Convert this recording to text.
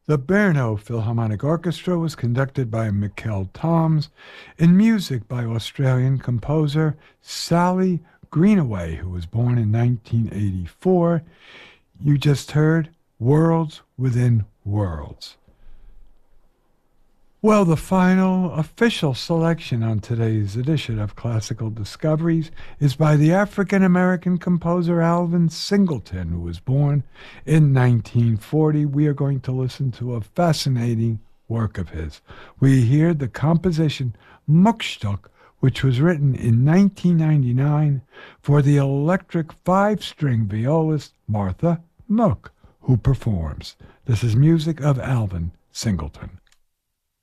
The Brno Philharmonic Orchestra was conducted by Mikkel Toms, and music by Australian composer Sally Greenaway, who was born in 1984. You just heard Worlds Within Worlds. Well, the final official selection on today's edition of Classical Discoveries is by the African-American composer Alvin Singleton, who was born in 1940. We are going to listen to a fascinating work of his. We hear the composition Muckstück, which was written in 1999 for the electric five-string violist Martha Muck, who performs. This is music of Alvin Singleton.